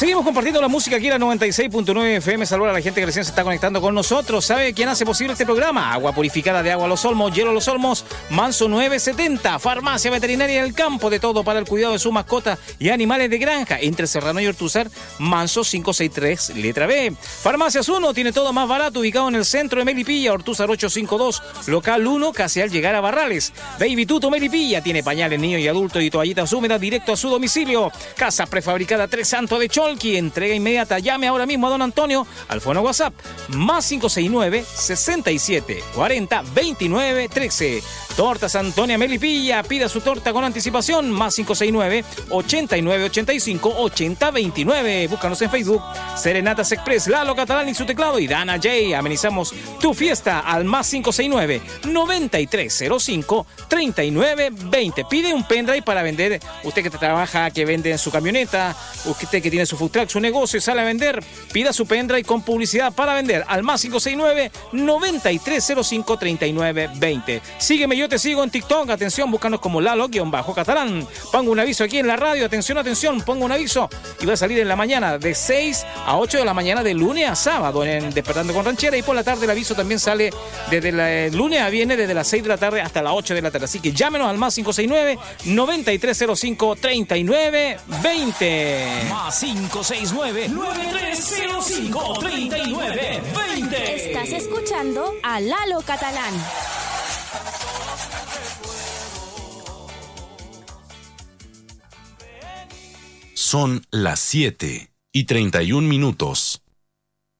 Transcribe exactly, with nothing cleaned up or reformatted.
Seguimos compartiendo la música aquí en la noventa y seis punto nueve F M. Saludos a la gente que recién se está conectando con nosotros. ¿Sabe quién hace posible este programa? Agua purificada de agua Los Olmos, hielo Los Olmos, Manso nueve setenta, Farmacia Veterinaria del Campo, de todo para el cuidado de su mascota y animales de granja. Entre Serrano y Ortúzar, Manso quinientos sesenta y tres, letra B. Farmacias uno, tiene todo más barato, ubicado en el centro de Melipilla, Ortúzar ochocientos cincuenta y dos, local uno, casi al llegar a Barrales. Baby Tuto Melipilla, tiene pañales niños y adultos y toallitas húmedas directo a su domicilio. Casa prefabricada Tres Santos de Cholqui, entrega inmediata. Llame ahora mismo a don Antonio al fono WhatsApp más cinco seis nueve, sesenta y siete, cuarenta, veintinueve, trece. Tortas Antonia Melipilla, pida su torta con anticipación más cinco seis nueve, ochenta y nueve, ochenta y cinco, ochenta, veintinueve. Búscanos en Facebook, Serenatas Express, Lalo Catalán y su teclado y Dana J. Amenizamos tu fiesta al más cinco seis nueve, noventa y tres cero cinco, treinta y nueve, veinte. Pide un pendrive para vender. Usted que trabaja, que vende en su camioneta, usted que tiene su food truck, su negocio y sale a vender, pida su pendrive con publicidad para vender al más cinco seis nueve, noventa y tres cero cinco, treinta y nueve, veinte. Sígueme, yo te sigo en TikTok. Atención, búscanos como Lalo-Catalán. Pongo un aviso aquí en la radio. Atención, atención, pongo un aviso y va a salir en la mañana de seis a ocho de la mañana de lunes a sábado en Despertando con Ranchera, y por la tarde el aviso también sale desde el lunes a viernes desde las seis de la tarde hasta las ocho de la tarde. Así que llámenos al más cinco seis nueve, noventa y tres cero cinco, treinta y nueve, veinte. Más cinco seis nueve, nueve tres cero cinco, treinta y nueve, veinte. Estás escuchando a Lalo Catalán. Son las siete y treinta y un minutos.